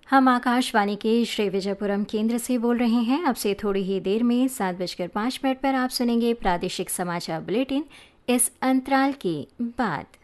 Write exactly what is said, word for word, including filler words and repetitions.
हम आकाशवाणी के श्री विजयपुरम केंद्र से बोल रहे हैं। अब से थोड़ी ही देर में सात बजकर पाँच मिनट पर आप सुनेंगे प्रादेशिक समाचार बुलेटिन इस अंतराल के बाद।